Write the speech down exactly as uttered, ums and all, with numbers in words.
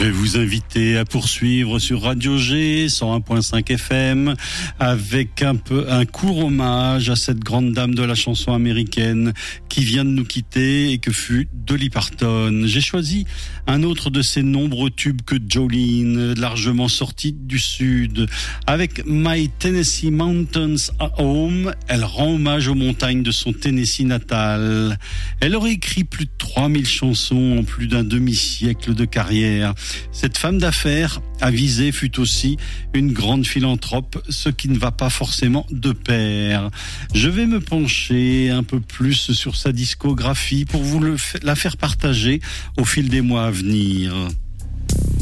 Je vais vous inviter à poursuivre sur Radio G cent un virgule cinq F M avec un peu un court hommage à cette grande dame de la chanson américaine qui vient de nous quitter et que fut Dolly Parton. J'ai choisi un autre de ces nombreux tubes que Jolene, largement sorti du Sud. Avec My Tennessee Mountains at Home, elle rend hommage aux montagnes de son Tennessee natal. Elle aurait écrit plus de trois mille chansons en plus d'un demi-siècle de carrière. Cette femme d'affaires avisée fut aussi une grande philanthrope, ce qui ne va pas forcément de pair. Je vais me pencher un peu plus sur sa discographie pour vous le, la faire partager au fil des mois à venir.